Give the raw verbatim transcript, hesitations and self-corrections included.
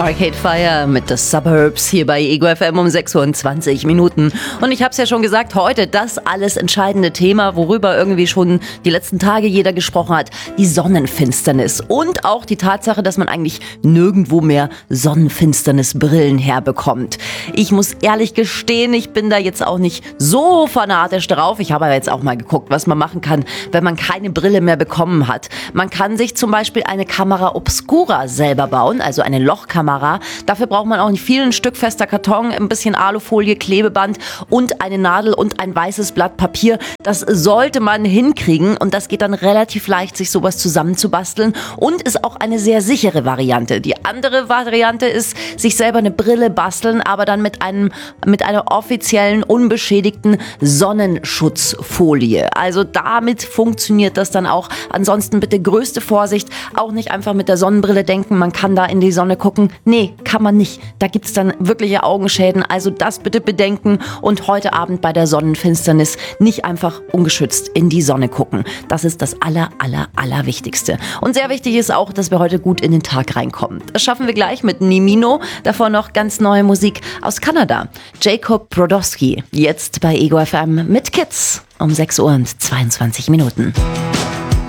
Arcade Fire mit The Suburbs hier bei Ego F M um sechs Uhr und zwanzig Minuten. Und ich habe es ja schon gesagt, heute das alles entscheidende Thema, worüber irgendwie schon die letzten Tage jeder gesprochen hat, die Sonnenfinsternis. Und auch die Tatsache, dass man eigentlich nirgendwo mehr Sonnenfinsternisbrillen herbekommt. Ich muss ehrlich gestehen, ich bin da jetzt auch nicht so fanatisch drauf. Ich habe aber jetzt auch mal geguckt, was man machen kann, wenn man keine Brille mehr bekommen hat. Man kann sich zum Beispiel eine Camera Obscura selber bauen, also eine Lochkamera. Dafür braucht man auch nicht viel, ein Stück fester Karton, ein bisschen Alufolie, Klebeband und eine Nadel und ein weißes Blatt Papier. Das sollte man hinkriegen und das geht dann relativ leicht, sich sowas zusammenzubasteln und ist auch eine sehr sichere Variante. Die andere Variante ist, sich selber eine Brille basteln, aber dann mit einem mit einer offiziellen, unbeschädigten Sonnenschutzfolie. Also damit funktioniert das dann auch. Ansonsten bitte größte Vorsicht, auch nicht einfach mit der Sonnenbrille denken, man kann da in die Sonne gucken. Nee, kann man nicht. Da gibt's dann wirkliche Augenschäden. Also das bitte bedenken und heute Abend bei der Sonnenfinsternis nicht einfach ungeschützt in die Sonne gucken. Das ist das aller, aller, aller Wichtigste. Und sehr wichtig ist auch, dass wir heute gut in den Tag reinkommen. Das schaffen wir gleich mit Nimino. Davor noch ganz neue Musik aus Kanada. Jacob Brodowski. Jetzt bei Ego F M mit Kids um sechs Uhr und zweiundzwanzig Minuten.